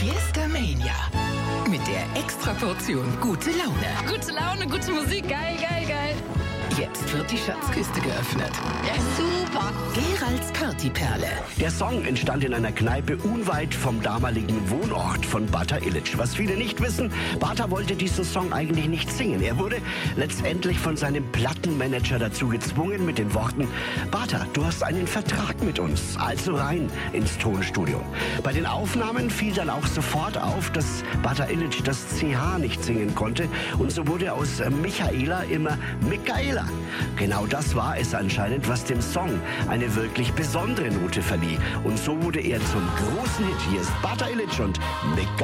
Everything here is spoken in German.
Fiesta Mania. Mit der Extraportion gute Laune. Gute Laune, gute Musik, geil, geil, geil. Jetzt wird die Schatzkiste geöffnet. Ja, super. Geralds Partyperle. Der Song entstand in einer Kneipe unweit vom damaligen Wohnort von Bata Ilic. Was viele nicht wissen, Bata wollte diesen Song eigentlich nicht singen. Er wurde letztendlich von seinem Plattenmanager dazu gezwungen mit den Worten: Bata, du hast einen Vertrag mit uns, also rein ins Tonstudio. Bei den Aufnahmen fiel dann auch sofort auf, dass Bata Ilic das CH nicht singen konnte, und so wurde aus Michaela immer Michaela. Genau das war es anscheinend, was dem Song eine wirklich besondere Note verlieh. Und so wurde er zum großen Hit. Hier ist Bata Ilic und Michaela.